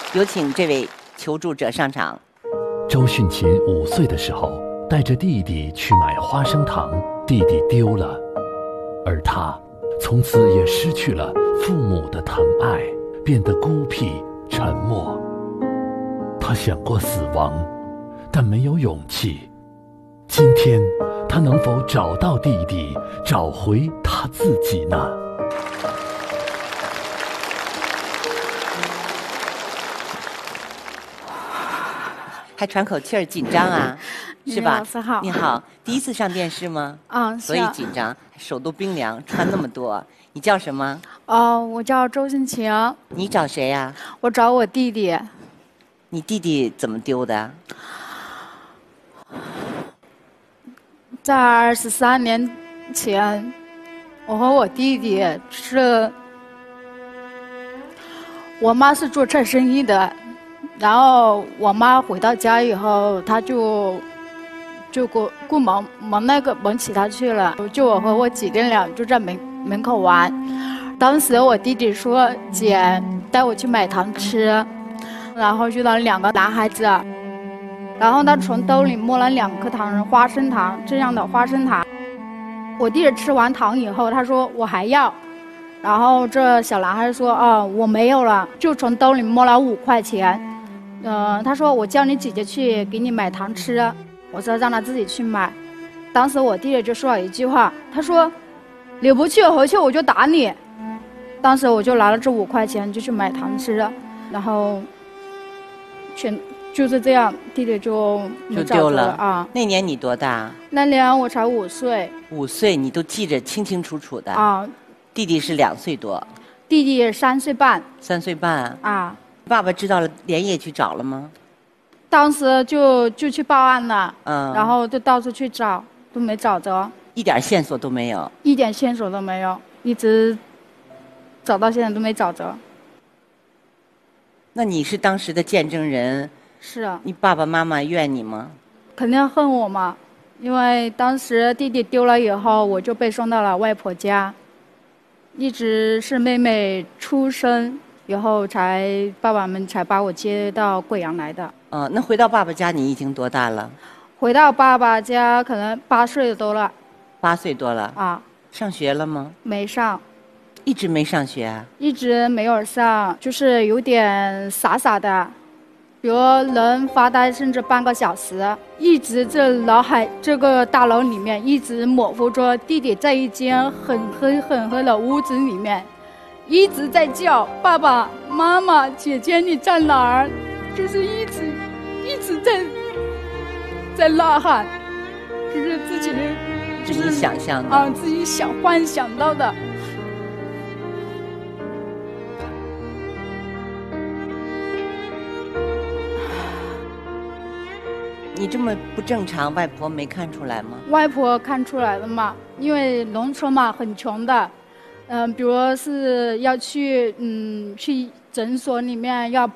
有请这位求助者上场。 周迅琴5岁的时候，带着弟弟去买花生糖，弟弟丢了，而他从此也失去了父母的疼爱，变得孤僻沉默。他想过死亡，但没有勇气。今天他能否找到弟弟，找回他自己呢？ 还喘口气儿，紧张啊，是吧？ 老师好。 你好，第一次上电视吗？ 是。 所以紧张，手都冰凉，穿那么多。你叫什么？ 我叫周迅琴。 你找谁呀？ 我找我弟弟。 你弟弟怎么丢的？ 在23年前，我和我弟弟我妈是做菜生意的。然后我妈回到家以后，她就顾忙起她去了，就我和我姐弟俩就在门口玩。当时我弟弟说：“姐，带我去买糖吃。”然后遇到2个男孩子，然后他从兜里摸了2颗花生糖，这样的花生糖。我弟弟吃完糖以后，他说我还要。然后这小男孩说：“我没有了。”就从兜里摸了5块钱。他说我叫你姐姐去给你买糖吃，我说让他自己去买。当时我弟弟就说了一句话，他说你不去回去我就打你。当时我就拿了这5块钱就去买糖吃，然后就是这样，弟弟就丢了啊。那年你多大？ 那年我才5岁。 5岁你都记着清清楚楚的啊。弟弟是2岁多。 弟弟3岁半。 3岁半啊。 爸爸知道了，连夜去找了吗？ 当时就去报案了，然后就到处去找，都没找着， 一点线索都没有， 一点线索都没有，一直找到现在都没找着。 那你是当时的见证人， 是啊。 你爸爸妈妈怨你吗？ 肯定恨我嘛，因为当时弟弟丢了以后，我就被送到了外婆家，一直是妹妹出生以后爸爸们才把我接到贵阳来的。 那回到爸爸家你已经多大了？ 回到爸爸家可能8岁多了。 8岁多了啊。 上学了吗？ 没上。 一直没上学啊？ 一直没有上，就是有点傻傻的，比如能发呆甚至半个小时，一直这个大楼里面一直模糊着弟弟在一间很黑的屋子里面。一直在叫爸爸妈妈，姐姐你在哪儿？就是一直在呐喊，就是自己想象的自己幻想到的。 你这么不正常，外婆没看出来吗？ 外婆看出来了嘛，因为农村嘛很穷的。比如是要去诊所里面要